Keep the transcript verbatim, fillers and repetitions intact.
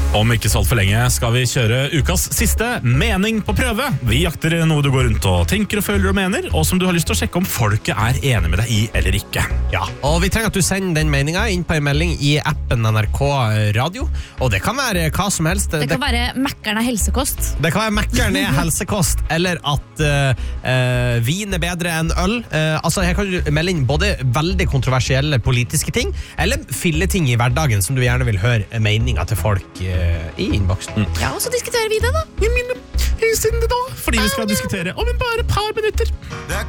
Om ikke så alt for lenge skal vi kjøre ukas siste mening på prøve. Vi jakter noe du går rundt og tenker og føler og mener, og som du har lyst til å sjekke om folket er enig med deg i eller ikke. Ja, og vi trenger at du sender den meningen inn på en melding i appen N R K Radio, og det kan være hva som helst. Det kan være Mækkern er helsekost. Det kan være Mækkern er helsekost, eller at uh, uh, vin er bedre enn øl. Uh, altså, her kan du melde inn både veldig kontroversielle politiske ting, eller filleting i hverdagen som du gjerne vil høre meningen til folk uh, i innboksen. Mm. Ja, og så diskuterer vi det da. Siden det da, fordi vi skal diskutere om en bare par minutter. Det er